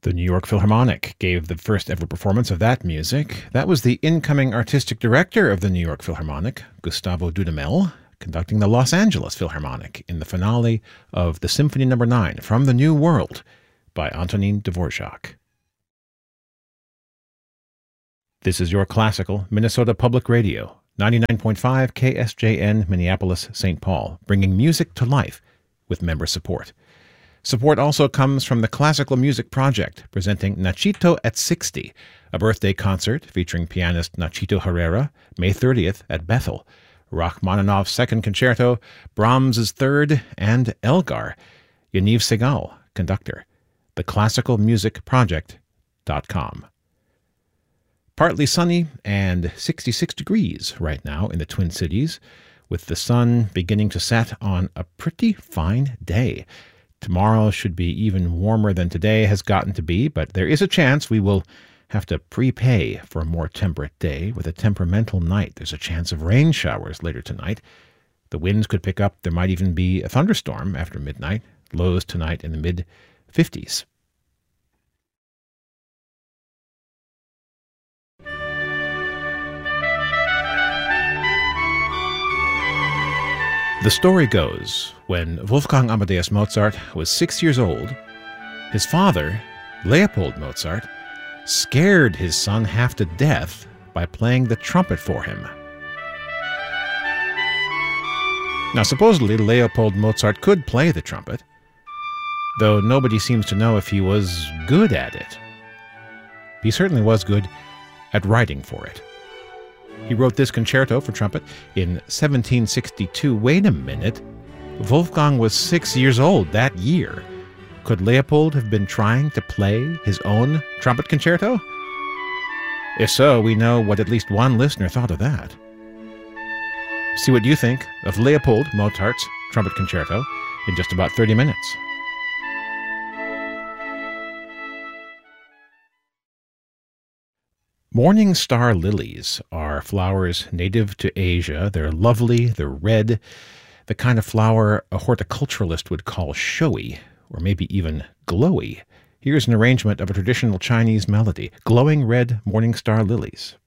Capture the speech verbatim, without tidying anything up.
The New York Philharmonic gave the first ever performance of that music. That was the incoming artistic director of the New York Philharmonic, Gustavo Dudamel, conducting the Los Angeles Philharmonic in the finale of the Symphony Number nine from the New World by Antonin Dvorak. This is your classical Minnesota Public Radio, ninety-nine point five K S J N Minneapolis, Saint Paul, bringing music to life with member support. Support also comes from the Classical Music Project, presenting Nachito at sixty, a birthday concert featuring pianist Nachito Herrera, May thirtieth at Bethel, Rachmaninoff's Second Concerto, Brahms's Third, and Elgar, Yaniv Segal, conductor. the classical music project dot com. Partly sunny and sixty-six degrees right now in the Twin Cities, with the sun beginning to set on a pretty fine day. Tomorrow should be even warmer than today has gotten to be, but there is a chance we will have to prepay for a more temperate day. With a temperamental night, there's a chance of rain showers later tonight. The winds could pick up. There might even be a thunderstorm after midnight. Lows tonight in the mid-fifties. The story goes, when Wolfgang Amadeus Mozart was six years old, his father, Leopold Mozart, scared his son half to death by playing the trumpet for him. Now, supposedly, Leopold Mozart could play the trumpet, though nobody seems to know if he was good at it. He certainly was good at writing for it. He wrote this concerto for trumpet in seventeen sixty-two. Wait a minute. Wolfgang was six years old that year. Could Leopold have been trying to play his own trumpet concerto? If so, we know what at least one listener thought of that. See what you think of Leopold Mozart's trumpet concerto in just about thirty minutes. Morning star lilies are flowers native to Asia. They're lovely, they're red, the kind of flower a horticulturalist would call showy, or maybe even glowy. Here's an arrangement of a traditional Chinese melody, Glowing Red Morning Star Lilies.